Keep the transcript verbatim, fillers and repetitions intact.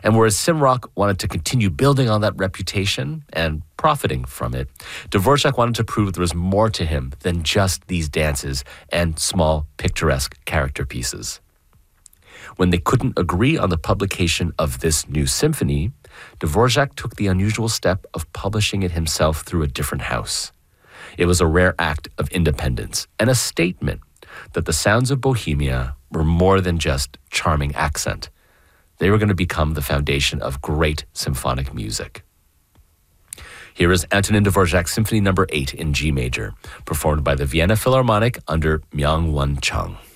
And whereas Simrock wanted to continue building on that reputation and profiting from it, Dvorak wanted to prove there was more to him than just these dances and small picturesque character pieces. When they couldn't agree on the publication of this new symphony, Dvorak took the unusual step of publishing it himself through a different house. It was a rare act of independence and a statement that the sounds of Bohemia were more than just charming accent. They were going to become the foundation of great symphonic music. Here is Antonin Dvorak's Symphony Number eight in G major, performed by the Vienna Philharmonic under Myung-Whun Chung.